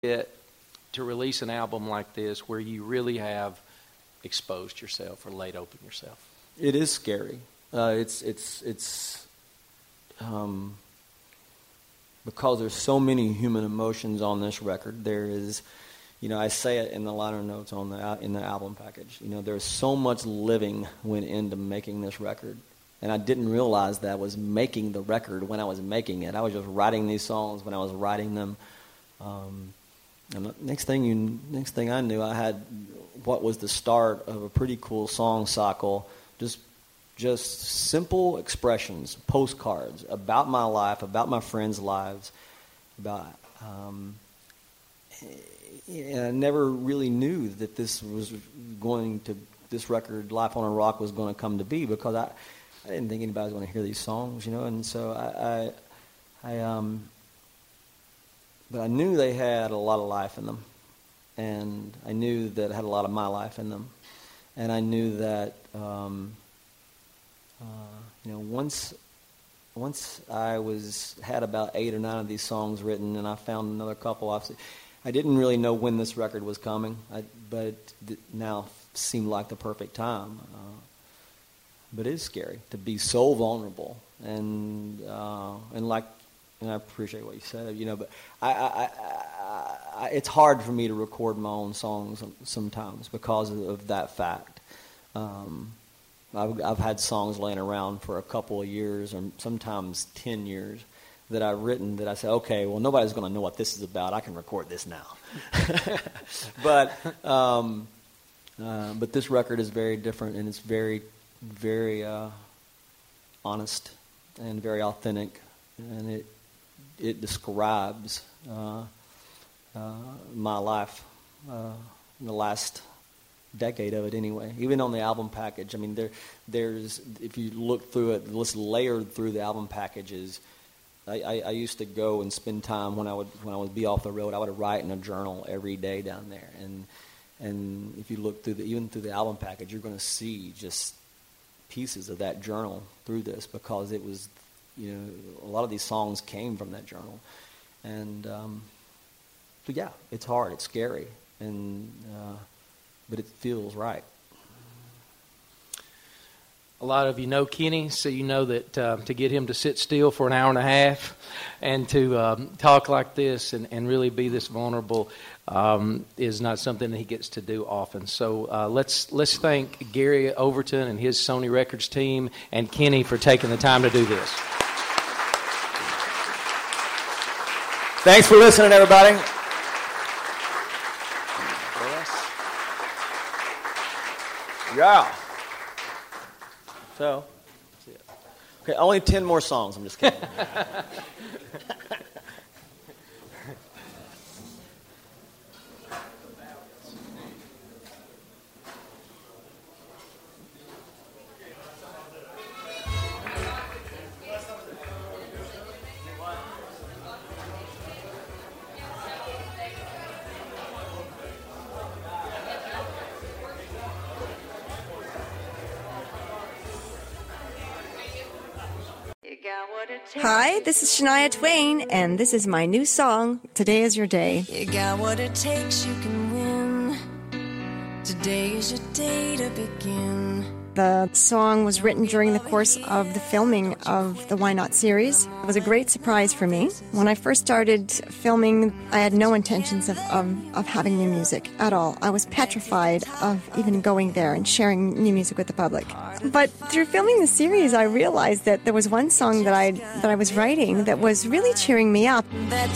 it to release an album like this where you really have exposed yourself or laid open yourself? It is scary. It's because there's so many human emotions on this record. There is, I say it in the liner notes in the album package. There's so much living went into making this record, and I didn't realize that I was making the record when I was making it. I was just writing these songs when I was writing them. And the next thing I knew, I had what was the start of a pretty cool song cycle. Just simple expressions, postcards about my life, about my friends' lives, about. And I never really knew that this record, Life on a Rock, was going to come to be, because I didn't think anybody was going to hear these songs, And so but I knew they had a lot of life in them, and I knew that it had a lot of my life in them, and I knew that. Once I had about 8 or 9 of these songs written, and I found another couple. I didn't really know when this record was coming, but it now seemed like the perfect time. But it is scary to be so vulnerable, and I appreciate what you said, But it's hard for me to record my own songs sometimes because of that fact. I've had songs laying around for a couple of years, or sometimes 10 years, that I've written that I say, okay, well, nobody's going to know what this is about. I can record this now. But this record is very different, and it's very, very honest and very authentic, and it describes my life in the last decade of it anyway. Even on the album package, there's, if you look through it, it's layered through the album packages. I used to go and spend time when I would be off the road. I would write in a journal every day down there, and if you look even through the album package, you're going to see just pieces of that journal through this, because it was, a lot of these songs came from that journal, and so yeah, it's hard, it's scary, and but it feels right. A lot of you know Kenny, so you know that to get him to sit still for an hour and a half and to talk like this and really be this vulnerable is not something that he gets to do often. So let's thank Gary Overton and his Sony Records team and Kenny for taking the time to do this. Thanks for listening, everybody. Yeah. So, okay, only 10 more songs. I'm just kidding. Hi, this is Shania Twain, and this is my new song, Today Is Your Day. You got what it takes, you can win. Today is your day to begin. The song was written during the course of the filming of the Why Not series. It was a great surprise for me. When I first started filming, I had no intentions of having new music at all. I was petrified of even going there and sharing new music with the public. But through filming the series, I realized that there was one song that I was writing that was really cheering me up.